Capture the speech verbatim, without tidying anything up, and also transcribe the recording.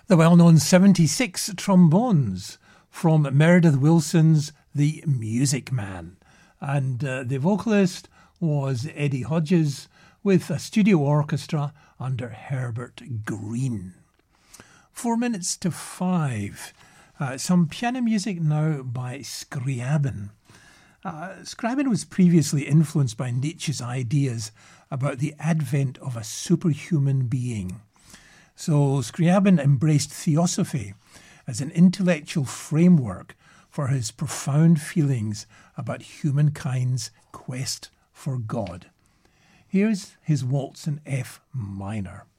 The well-known seventy-six trombones from Meredith Willson's The Music Man. And uh, the vocalist was Eddie Hodges with a studio orchestra under Herbert Green. Four minutes to five. Uh, some piano music now by Scriabin. Uh, Scriabin was previously influenced by Nietzsche's ideas about the advent of a superhuman being. So Scriabin embraced theosophy as an intellectual framework for his profound feelings about humankind's quest for God. Here's his waltz in F minor.